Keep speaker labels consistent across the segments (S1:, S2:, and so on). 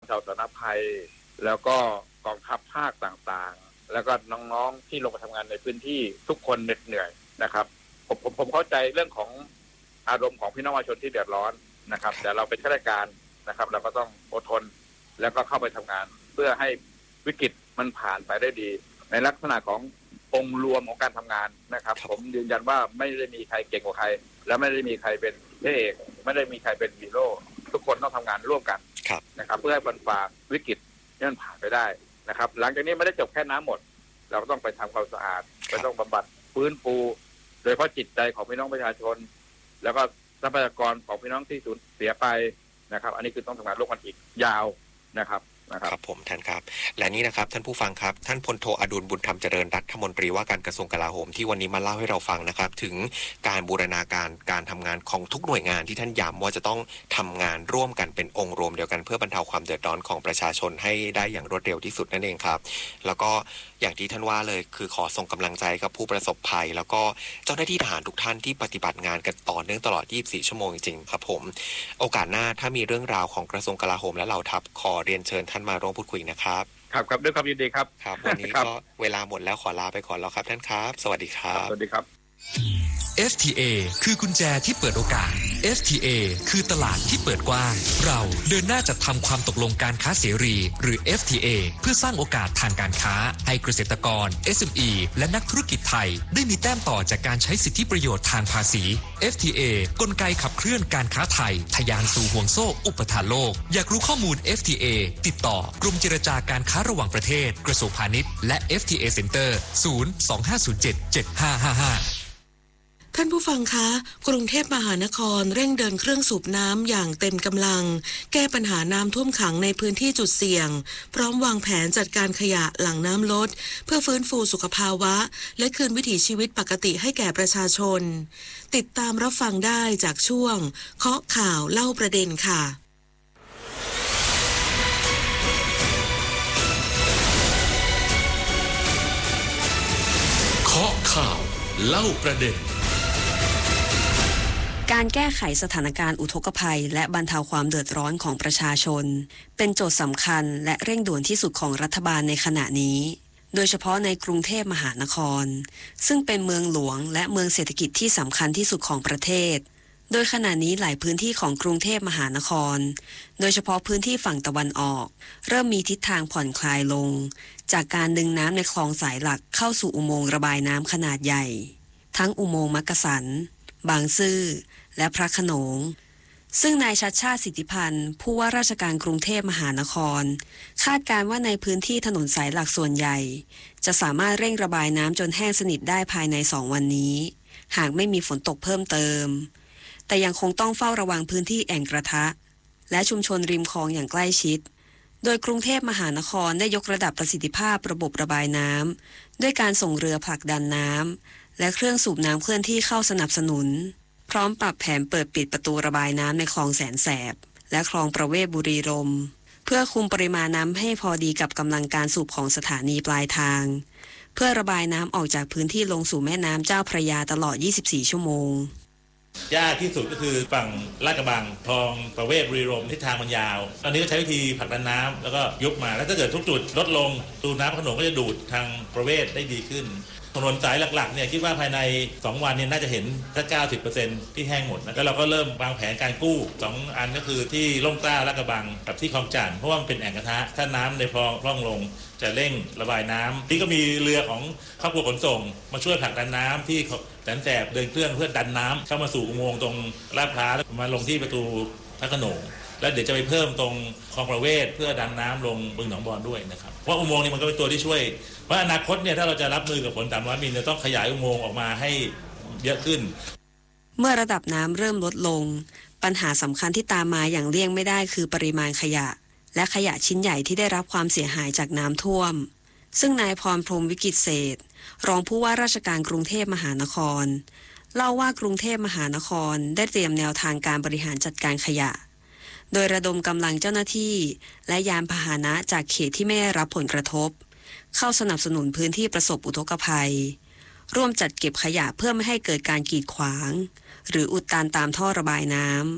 S1: ชาวสาธารณภัยแล้วก็กองทัพภาคต่างๆแล้วก็น้องๆที่ลงมาทำงานในพื้นที่ทุกคนเหน็ดเหนื่อยนะครับผมเข้าใจเรื่องของอารมณ์ของพี่น้องประชาชนที่เดือดร้อนนะครับแต่เราเป็นข้าราชการนะครับเราก็ต้องอดทนแล้วก็เข้าไปทำงานเพื่อให้วิกฤตมันผ่านไปได้ดีในลักษณะขององค์รวมของการทำงานนะครับผมยืนยันว่าไม่ได้มีใครเก่งกว่าใครและไม่ได้มีใครเป็นพระเอกไม่ได้มีใครเป็นฮีโร่ทุกคนต้องทำงานร่วมกันนะครับเพื่อให้บรรฝ่าวิกฤตนี้มันผ่านไปได้นะครับหลังจากนี้ไม่ได้จบแค่น้ำหมดเราก็ต้องไปทำความสะอาดไปต้องบำบัดฟื้นฟูโดยเฉพาะจิตใจของพี่น้องประชาชนแล้วก็ทรัพยากรของพี่น้องที่สูญเสียไปนะครับอันนี้คือต้องทำงานร่วมกันอีกยาวนะครับ
S2: ผมท่านครับและนี่นะครับท่านผู้ฟังครับท่านพลโทอดุลบุญธรรมเจริญรัฐมนตรีว่าการกระทรวงกลาโหมที่วันนี้มาเล่าให้เราฟังนะครับถึงการบูรณาการการทำงานของทุกหน่วยงานที่ท่านย้ำว่าจะต้องทำงานร่วมกันเป็นองค์รวมเดียวกันเพื่อบรรเทาความเดือดร้อนของประชาชนให้ได้อย่างรวดเร็วที่สุดนั่นเองครับแล้วก็อย่างที่ท่านว่าเลยคือขอส่งกำลังใจกับผู้ประสบภัยแล้วก็เจ้าหน้าที่ทหารทุกท่านที่ปฏิบัติงานกันต่อเนื่องตลอด24ชั่วโมงจริงๆครับผมโอกาสหน้าถ้ามีเรื่องราวของกระทรวงกลาโหมและเหล่าทัพขอเรียนเชิญท่านมาร่วมพูดคุยนะครับ
S1: ครับด้วยความยินดีครับ
S2: วันนี้ก็เวลาหมดแล้วขอลาไปก่อนแล้วครับท่านครับสวัสดีครับ
S1: สวัสดีครับ
S3: FTA คือกุญแจที่เปิดโอกาส FTA คือตลาดที่เปิดกว้างเราเดินหน้าจัดทำความตกลงการค้าเสรีหรือ FTA เพื่อสร้างโอกาสทางการค้าให้เกษตรกร SME และนักธุรกิจไทยได้มีแต้มต่อจากการใช้สิทธิประโยชน์ทางภาษี FTA กลไกขับเคลื่อนการค้าไทยทะยานสู่ห่วงโซ่อุปทานโลกอยากรู้ข้อมูล FTA ติดต่อกรมเจรจาการค้าระหว่างประเทศกระทรวงพาณิชย์และ FTA Center 025077555
S4: ท่านผู้ฟังคะกรุงเทพมหานครเร่งเดินเครื่องสูบน้ำอย่างเต็มกำลังแก้ปัญหาน้ำท่วมขังในพื้นที่จุดเสี่ยงพร้อมวางแผนจัดการขยะหลังน้ำลดเพื่อฟื้นฟูสุขภาวะและคืนวิถีชีวิตปกติให้แก่ประชาชนติดตามรับฟังได้จากช่วงเคาะข่าวเล่าประเด็นค่ะ
S3: เคาะข่าวเล่าประเด็น
S5: การแก้ไขสถานการณ์อุทกภัยและบรรเทาความเดือดร้อนของประชาชนเป็นโจทย์สำคัญและเร่งด่วนที่สุดของรัฐบาลในขณะนี้โดยเฉพาะในกรุงเทพมหานครซึ่งเป็นเมืองหลวงและเมืองเศรษฐกิจที่สำคัญที่สุดของประเทศโดยขณะนี้หลายพื้นที่ของกรุงเทพมหานครโดยเฉพาะพื้นที่ฝั่งตะวันออกเริ่มมีทิศทางผ่อนคลายลงจากการดึงน้ำในคลองสายหลักเข้าสู่อุโมงค์ระบายน้ำขนาดใหญ่ทั้งอุโมงค์มักกะสันบางซื่อและพระโขนงซึ่งนายชัชชาติ สิทธิพันธ์ผู้ว่าราชการกรุงเทพมหานครคาดการณ์ว่าในพื้นที่ถนนสายหลักส่วนใหญ่จะสามารถเร่งระบายน้ำจนแห้งสนิทได้ภายใน2วันนี้หากไม่มีฝนตกเพิ่มเติมแต่ยังคงต้องเฝ้าระวังพื้นที่แอ่งกระทะและชุมชนริมคลองอย่างใกล้ชิดโดยกรุงเทพมหานครได้ยกระดับประสิทธิภาพระบบระบายน้ำด้วยการส่งเรือผลักดันน้ำและเครื่องสูบน้ำเคลื่อนที่เข้าสนับสนุนพร้อมปรับแผนเปิดปิดประตูระบายน้ำในคลองแสนแสบและคลองประเวศบุรีรมย์เพื่อคุมปริมาณน้ำให้พอดีกับกำลังการสูบของสถานีปลายทางเพื่อระบายน้ำออกจากพื้นที่ลงสู่แม่น้ำเจ้าพระยาตลอด24ชั่วโมง
S6: ยากที่สุดก็คือฝั่งลาดกระบังคลองประเวศบุรีรมย์ทิศทางมันยาวตอนนี้ก็ใช้วิธีผลักดันน้ำแล้วก็ยุบมาแล้วถ้าเกิดทุกจุดลดลงตูน้ำขนมก็จะดูดทางประเวศได้ดีขึ้นถนนสายหลักๆเนี่ยคิดว่าภายใน2วันเนี่ยน่าจะเห็นสัก 90% ที่แห้งหมดแล้วเราก็เริ่มวางแผนการกู้2อันก็คือที่ล่มกล้าลาดกระบังกับที่คลองจันทน์เพราะว่ามันเป็นแอ่งกระทะถ้าน้ำในคลองพร่องลงจะเร่งระบายน้ำนี่ก็มีเรือของครอบครัวขนส่งมาช่วยผลักดันน้ำที่แสนแสบเดินเครื่องเพื่อดันน้ำเข้ามาสู่อุโมงค์ตรงลาดพร้าวแล้วมาลงที่ประตูพระโขนงแล้วเดี๋ยวจะไปเพิ่มตรงคลองประเวศเพื่อดันน้ำลงบึงหนองบอนด้วยนะครับเพราะอุโมงค์นี้มันก็เป็นตัวที่ช่วยเพราะอนาคตเนี่ยถ้าเราจะรับมือกับฝน300 มิลจะต้องขยายอุโมงค์ออกมาให้เยอะขึ้น
S5: เมื่อระดับน้ำเริ่มลดลงปัญหาสำคัญที่ตามมาอย่างเลี่ยงไม่ได้คือปริมาณขยะและขยะชิ้นใหญ่ที่ได้รับความเสียหายจากน้ำท่วมซึ่งนายพรพรหมวิกิตเศรษฐ์รองผู้ว่าราชการกรุงเทพมหานครเล่าว่ากรุงเทพมหานครได้เตรียมแนวทางการบริหารจัดการขยะโดยระดมกำลังเจ้าหน้าที่และยานพาหนะจากเขตที่ไม่ได้รับผลกระทบเข้าสนับสนุนพื้นที่ประสบอุทกภัยร่วมจัดเก็บขยะเพื่อไม่ให้เกิดการกีดขวางหรืออุดตันตามท่อระบายน้ำ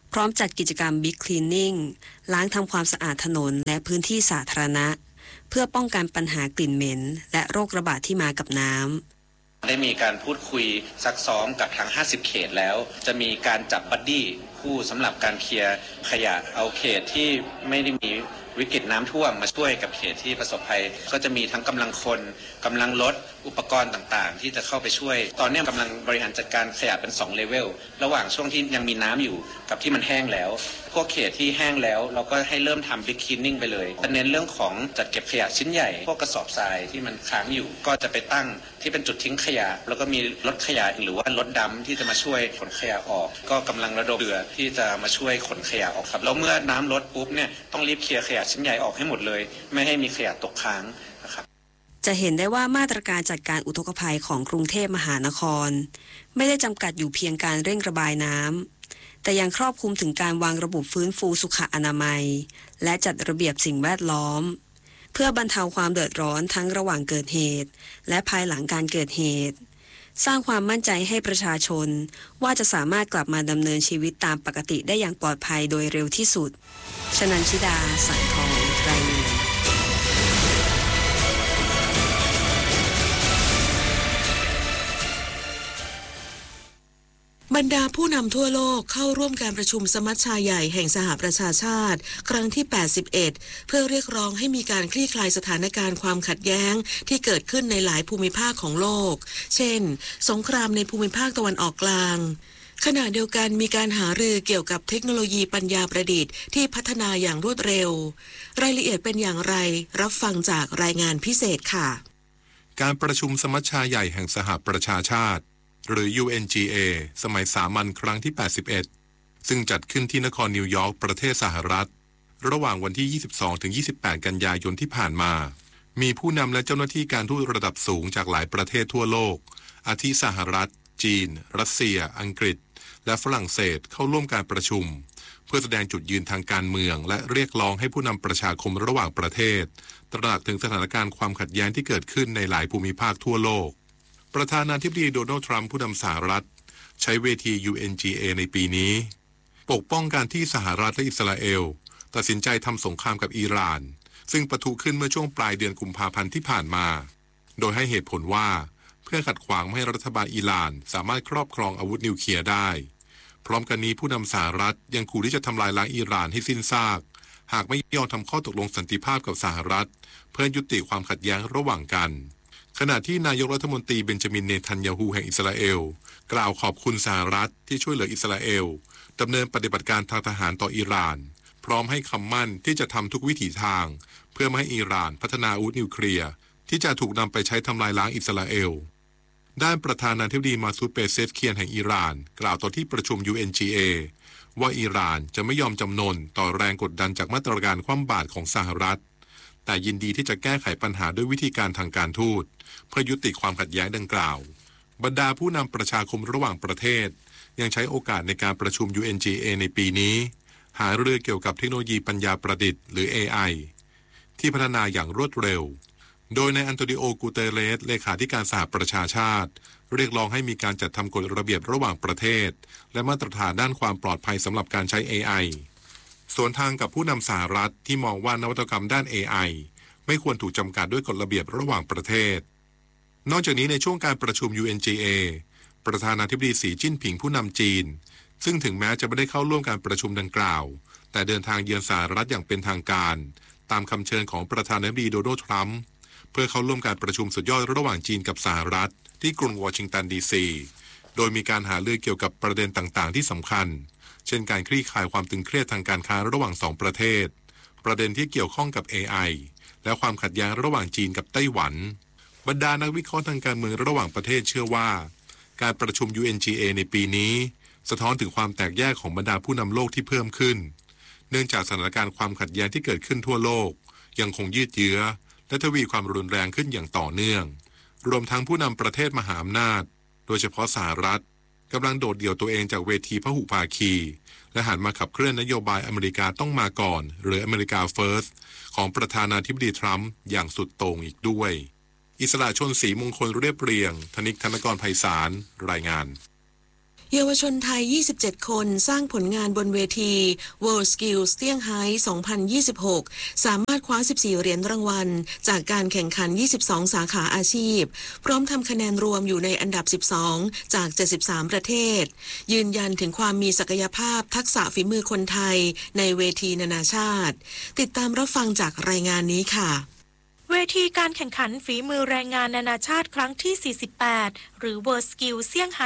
S5: พร้อมจัดกิจกรรม Big Cleaning ล้างทำความสะอาดถนนและพื้นที่สาธารณะเพื่อป้องกันปัญหากลิ่นเหม็นและโรคระบาดที่มากับน้ำ
S7: ได้มีการพูดคุยซักซ้อมกับทาง50เขตแล้วจะมีการจับบัดดี้คู่สำหรับการเคลียร์ขยะเอาเขตที่ไม่ได้มีวิกฤตน้ำท่วมมาช่วยกับเขตที่ประสบภัยก็จะมีทั้งกำลังคนกำลังรถอุปกรณ์ต่างๆที่จะเข้าไปช่วยตอนนี้กำลังบริหารจัดการขยะเป็น2เลเวลระหว่างช่วงที่ยังมีน้ำอยู่กับที่มันแห้งแล้วพวกเขตที่แห้งแล้วเราก็ให้เริ่มทำ Big Cleaning ไปเลยจะเน้นเรื่องของจัดเก็บขยะชิ้นใหญ่พวกกระสอบทรายที่มันค้างอยู่ก็จะไปตั้งที่เป็นจุดทิ้งขยะแล้วก็มีรถขยะหรือว่ารถดำที่จะมาช่วยขนขยะออกก็กำลังระดมเรือที่จะมาช่วยขนขยะออกครับแล้วเมื่อน้ำลดปุ๊บเนี่ยต้องรีบเคลียร์ขยะชิ้นใหญ่ออกให้หมดเลยไม่ให้มีขยะตกค้างนะครับ
S5: จะเห็นได้ว่ามาตรการจัดการอุทกภัยของกรุงเทพมหานครไม่ได้จำกัดอยู่เพียงการเร่งระบายน้ำแต่ยังครอบคลุมถึงการวางระบบฟื้นฟูสุขอนามัยและจัดระเบียบสิ่งแวดล้อมเพื่อบรรเทาความเดือดร้อนทั้งระหว่างเกิดเหตุและภายหลังการเกิดเหตุสร้างความมั่นใจให้ประชาชนว่าจะสามารถกลับมาดำเนินชีวิตตามปกติได้อย่างปลอดภัยโดยเร็วที่สุดชนันชิดาสังทองรายงาน
S4: บรรดาผู้นำทั่วโลกเข้าร่วมการประชุมสมัชชาใหญ่แห่งสหประชาชาติครั้งที่81เพื่อเรียกร้องให้มีการคลี่คลายสถานการณ์ความขัดแย้งที่เกิดขึ้นในหลายภูมิภาคของโลกเช่นสงครามในภูมิภาคตะวันออกกลางขณะเดียวกันมีการหารือเกี่ยวกับเทคโนโลยีปัญญาประดิษฐ์ที่พัฒนาอย่างรวดเร็วรายละเอียดเป็นอย่างไรรับฟังจากรายงานพิเศษค่ะ
S8: การประชุมสมัชชาใหญ่แห่งสหประชาชาติหรือ UNGA สมัยสามัญครั้งที่81ซึ่งจัดขึ้นที่นครนิวยอร์กประเทศสหรัฐระหว่างวันที่22-28 กันยายนที่ผ่านมามีผู้นำและเจ้าหน้าที่การทูตระดับสูงจากหลายประเทศทั่วโลกอาทิสหรัฐจีนรัสเซียอังกฤษและฝรั่งเศสเข้าร่วมการประชุมเพื่อแสดงจุดยืนทางการเมืองและเรียกร้องให้ผู้นำประชาคมระหว่างประเทศตระหนักถึงสถานการณ์ความขัดแย้งที่เกิดขึ้นในหลายภูมิภาคทั่วโลกประธานาธิบดีโดนัลด์ทรัมป์ผู้นำสหรัฐใช้เวที UNGA ในปีนี้ปกป้องการที่สหรัฐและอิสราเอลตัดสินใจทำสงครามกับอิหร่านซึ่งปะทุขึ้นเมื่อช่วงปลายเดือนกุมภาพันธ์ที่ผ่านมาโดยให้เหตุผลว่าเพื่อขัดขวางไม่ให้รัฐบาลอิหร่านสามารถครอบครองอาวุธนิวเคลียร์ได้พร้อมกันนี้ผู้นำสหรัฐยังขู่ที่จะทำลายล้างอิหร่านให้สิ้นซากหากไม่ยอมทำข้อตกลงสันติภาพกับสหรัฐเพื่อยุติความขัดแย้งระหว่างกันขณะที่นายกรัฐมนตรีเบนจามินเนทันยาฮูแห่งอิสราเอลกล่าวขอบคุณสหรัฐที่ช่วยเหลืออิสราเอลดำเนินปฏิบัติการทางทหารต่ออิหร่านพร้อมให้คำมั่นที่จะทำทุกวิถีทางเพื่อไม่ให้อิหร่านพัฒนาอาวุธนิวเคลียร์ที่จะถูกนำไปใช้ทำลายล้างอิสราเอลด้านประธานาธิบดีมาซูดเปเซฟเคียนแห่งอิหร่านกล่าวต่อที่ประชุม UNGA ว่าอิหร่านจะไม่ยอมจำนนต่อแรงกดดันจากมาตรการคว่ำบาตรของสหรัฐแต่ยินดีที่จะแก้ไขปัญหาด้วยวิธีการทางการทูตเพื่อยุติความขัดแย้งดังกล่าวบรรดาผู้นำประชาคมระหว่างประเทศยังใช้โอกาสในการประชุม UNGA ในปีนี้หารือเกี่ยวกับเทคโนโลยีปัญญาประดิษฐ์หรือ AI ที่พัฒนาอย่างรวดเร็วโดยนายอันโตนิโอ กูเตเรสเลขาธิการสหประชาชาติเรียกร้องให้มีการจัดทำกฎระเบียบระหว่างประเทศและมาตรฐานด้านความปลอดภัยสำหรับการใช้ AI ส่วนทางกับผู้นำสหรัฐที่มองว่านวัตกรรมด้าน AI ไม่ควรถูกจำกัดด้วยกฎระเบียบระหว่างประเทศนอกจากนี้ในช่วงการประชุม UNGA ประธานาธิบดีสีจิ้นผิงผู้นำจีนซึ่งถึงแม้จะไม่ได้เข้าร่วมการประชุมดังกล่าวแต่เดินทางเยือนสหรัฐอย่างเป็นทางการตามคำเชิญของประธานาธิบดีโดนัลด์ทรัมป์เพื่อเข้าร่วมการประชุมสุดยอดระหว่างจีนกับสหรัฐที่กรุงวอชิงตันดีซีโดยมีการหารือเกี่ยวกับประเด็นต่างๆที่สำคัญเช่นการคลี่คลายความตึงเครียดทางการค้าระหว่าง2ประเทศประเด็นที่เกี่ยวข้องกับ AI และความขัดแย้งระหว่างจีนกับไต้หวันบรรดานักวิเคราะห์ทางการเมืองระหว่างประเทศเชื่อว่าการประชุม UNGA ในปีนี้สะท้อนถึงความแตกแยกของบรรดาผู้นำโลกที่เพิ่มขึ้นเนื่องจากสถานการณ์ความขัดแย้งที่เกิดขึ้นทั่วโลกยังคงยืดเยื้อและทวีความรุนแรงขึ้นอย่างต่อเนื่องรวมทั้งผู้นำประเทศมหาอำนาจโดยเฉพาะสหรัฐกำลังโดดเดี่ยวตัวเองจากเวทีพหุภาคีและหันมาขับเคลื่อนนโยบายอเมริกาต้องมาก่อนหรืออเมริกาเฟิร์สของประธานาธิบดีทรัมป์อย่างสุดโต่งอีกด้วยอิสระชนศรีมงคลเรียบเรียงธนิกธนกรไพศาลรายงาน
S4: เยาวชนไทย 27 คนสร้างผลงานบนเวที World Skills เซี่ยงไฮ้ 2026 สามารถคว้า 14 เหรียญรางวัลจากการแข่งขัน 22 สาขาอาชีพ พร้อมทำคะแนนรวมอยู่ในอันดับ 12 จาก 73 ประเทศ ยืนยันถึงความมีศักยภาพทักษะฝีมือคนไทยในเวทีนานาชาติ ติดตามรับฟังจากรายงานนี้ค่ะ
S9: เวทีการแข่งขันฝีมือแรงงานนานาชาติครั้งที่ 48 หรือ World Skills เซี่ยงไฮ้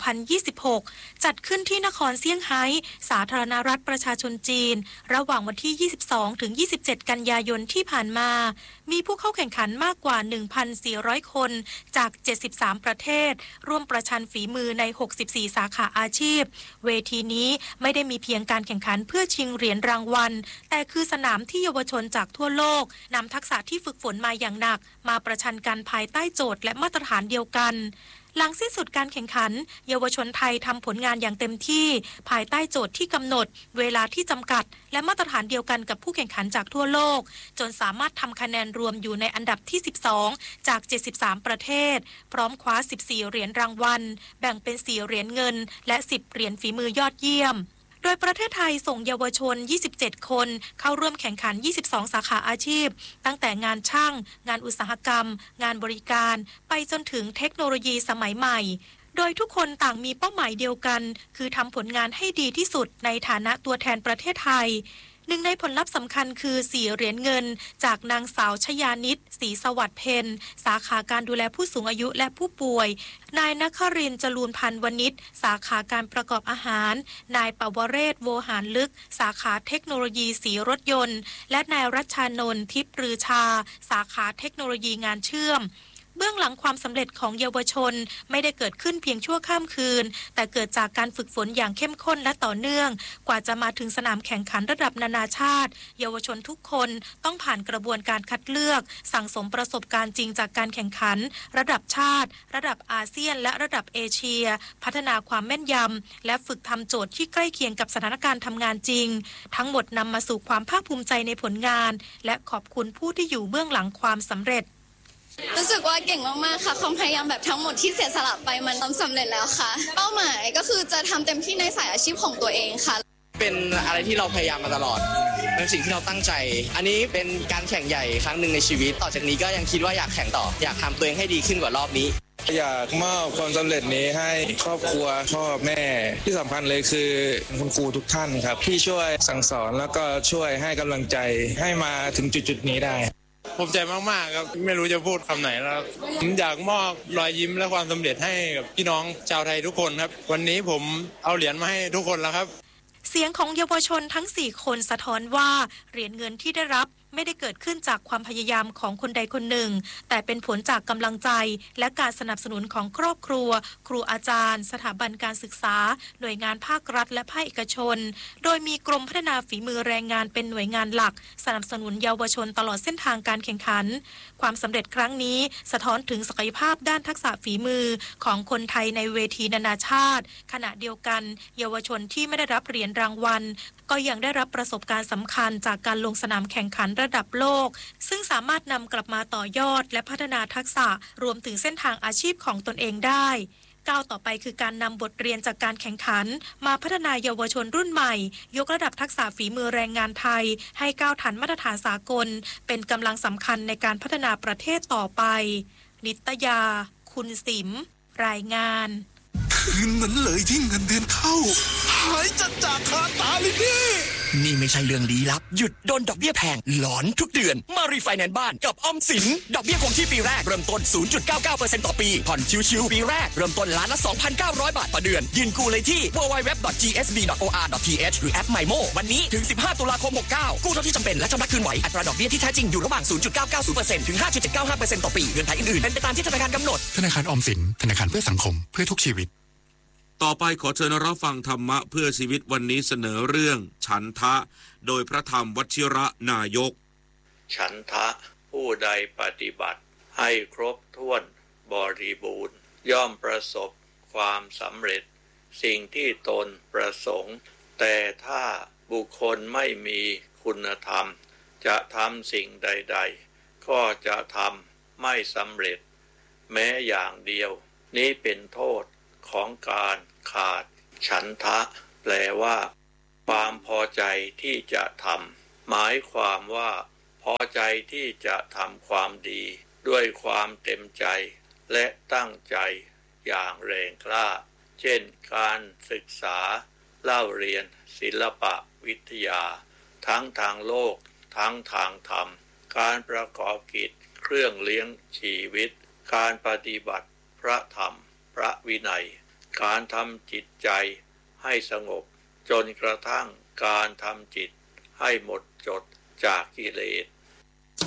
S9: 2026 จัดขึ้นที่นครเซี่ยงไฮ้สาธารณรัฐประชาชนจีนระหว่างวันที่ 22 ถึง 27 กันยายนที่ผ่านมามีผู้เข้าแข่งขันมากกว่า 1,400 คนจาก 73 ประเทศร่วมประชันฝีมือใน 64 สาขาอาชีพเวทีนี้ไม่ได้มีเพียงการแข่งขันเพื่อชิงเหรียญรางวัลแต่คือสนามที่เยาวชนจากทั่วโลกนำทักษะที่ฝึกฝนมาอย่างหนักมาประชันกันภายใต้โจทย์และมาตรฐานเดียวกันหลังสิ้นสุดการแข่งขันเยาวชนไทยทำผลงานอย่างเต็มที่ภายใต้โจทย์ที่กำหนดเวลาที่จำกัดและมาตรฐานเดียวกันกับผู้แข่งขันจากทั่วโลกจนสามารถทำคะแนนรวมอยู่ในอันดับที่ 12 จาก 73 ประเทศพร้อมคว้า 14 เหรียญรางวัลแบ่งเป็น 4 เหรียญเงินและ 10 เหรียญฝีมือยอดเยี่ยมโดยประเทศไทยส่งเยาวชน 27 คนเข้าร่วมแข่งขัน 22 สาขาอาชีพตั้งแต่งานช่างงานอุตสาหกรรมงานบริการไปจนถึงเทคโนโลยีสมัยใหม่โดยทุกคนต่างมีเป้าหมายเดียวกันคือทำผลงานให้ดีที่สุดในฐานะตัวแทนประเทศไทยหนึ่งในผลลัพธ์สำคัญคือ4 เหรียญเงินจากนางสาวชยานิตศรีสวัสดิ์เพ็ญสาขาการดูแลผู้สูงอายุและผู้ป่วยนายนครินทร์จรูนพันธ์วณิชสาขาการประกอบอาหารนายปวเรศโวหารลึกสาขาเทคโนโลยีสีรถยนต์และนายรัชชานนท์ทิพย์ปรือชาสาขาเทคโนโลยีงานเชื่อมเบื้องหลังความสำเร็จของเยาวชนไม่ได้เกิดขึ้นเพียงชั่วข้ามคืนแต่เกิดจากการฝึกฝนอย่างเข้มข้นและต่อเนื่องกว่าจะมาถึงสนามแข่งขันระดับนานาชาติเยาวชนทุกคนต้องผ่านกระบวนการคัดเลือกสั่งสมประสบการณ์จริงจากการแข่งขันระดับชาติระดับอาเซียนและระดับเอเชียพัฒนาความแม่นยำและฝึกทำโจทย์ที่ใกล้เคียงกับสถานการณ์ทำงานจริงทั้งหมดนำมาสู่ความภาคภูมิใจในผลงานและขอบคุณผู้ที่อยู่เบื้องหลังความสำเร็จ
S10: รู้สึกว่าเก่งมากๆค่ะความพยายามแบบทั้งหมดที่เสียสละไปมันสำเร็จแล้วค่ะเป้าหมายก็คือจะทำเต็มที่ในสายอาชีพของตัวเองค่ะ
S11: เป็นอะไรที่เราพยายามมาตลอดเป็นสิ่งที่เราตั้งใจอันนี้เป็นการแข่งใหญ่ครั้งหนึ่งในชีวิตต่อจากนี้ก็ยังคิดว่าอยากแข่งต่ออยากทำตัวเองให้ดีขึ้นกว่ารอบนี้
S12: อยากมอบความสำเร็จนี้ให้ครอบครัวพ่อแม่ที่สำคัญเลยคือคุณครูทุกท่านครับที่ช่วยสั่งสอนแล้วก็ช่วยให้กำลังใจให้มาถึงจุดๆนี้ได้
S13: ภูมิใจมากๆครับไม่รู้จะพูดคำไหนแล้วผมอยากมอบรอยยิ้มและความสำเร็จให้กับพี่น้องชาวไทยทุกคนครับวันนี้ผมเอาเหรียญมาให้ทุกคนแล้วครับ
S9: เสียงของเยาวชนทั้ง4คนสะท้อนว่าเหรียญเงินที่ได้รับไม่ได้เกิดขึ้นจากความพยายามของคนใดคนหนึ่งแต่เป็นผลจากกำลังใจและการสนับสนุนของครอบครัวครูอาจารย์สถาบันการศึกษาหน่วยงานภาครัฐและภาคเอกชนโดยมีกรมพัฒนาฝีมือแรงงานเป็นหน่วยงานหลักสนับสนุนเยาวชนตลอดเส้นทางการแข่งขันความสำเร็จครั้งนี้สะท้อนถึงศักยภาพด้านทักษะฝีมือของคนไทยในเวทีนานาชาติขณะเดียวกันเยาวชนที่ไม่ได้รับเหรียญรางวัลก็ยังได้รับประสบการณ์สำคัญจากการลงสนามแข่งขันระดับโลกซึ่งสามารถนำกลับมาต่อยอดและพัฒนาทักษะรวมถึงเส้นทางอาชีพของตนเองได้ก้าวต่อไปคือการนำบทเรียนจากการแข่งขันมาพัฒนาเยาวชนรุ่นใหม่ยกระดับทักษะฝีมือแรงงานไทยให้ก้าวทันมาตรฐานสากลเป็นกำลังสำคัญในการพัฒนาประเทศต่อไปนิตยาคุณสิมรายงาน
S14: คืนนั้นเลยที่เงินเดือนเข้าหายจากคาตาเลยนี่ไม่ใช่เรื่องลี้ลับหยุดโดนดอกเบี้ยแพงหลอนทุกเดือนมารีไฟแนนซ์บ้านกับออมสินดอกเบี้ยคงที่ปีแรกเริ่มต้น 0.99% ต่อปีผ่อนชิวๆปีแรกเริ่มต้นล้านละ 2,900 บาทต่อเดือนยืนกู้เลยที่ www.gsb.or.th หรือแอป MyMo วันนี้ถึง15ตุลาคม69กู้เท่าที่จำเป็นและชำระคืนไหวอัตราดอกเบี้ยที่แท้จริงอยู่ระหว่าง 0.990% ถึง 5.795% ต่อปีเงื่อนไขอื่นๆเป็นไปตามที่ธนาคารกำหนด
S15: ธนาคารออมสินธนาคารเพื่อสังคมเพื่อทุกชีวิต
S16: ต่อไปขอเชิญรับฟังธรรมะเพื่อชีวิตวันนี้เสนอเรื่องฉันทะโดยพระธรรมวชิระนายก
S17: ฉันทะผู้ใดปฏิบัติให้ครบถ้วนบริบูรณ์ย่อมประสบความสำเร็จสิ่งที่ตนประสงค์แต่ถ้าบุคคลไม่มีคุณธรรมจะทำสิ่งใดๆก็จะทำไม่สำเร็จแม้อย่างเดียวนี้เป็นโทษของการขาดฉันทะแปลว่าความพอใจที่จะทำหมายความว่าพอใจที่จะทำความดีด้วยความเต็มใจและตั้งใจอย่างแรงกล้าเช่นการศึกษาเล่าเรียนศิลปะวิทยาทั้งทางโลกทั้งทางธรรมการประกอบกิจเครื่องเลี้ยงชีวิตการปฏิบัติพระธรรมพระวินัยการทำจิตใจให้สงบจนกระทั่งการทำจิตให้หมดจดจากกิเลส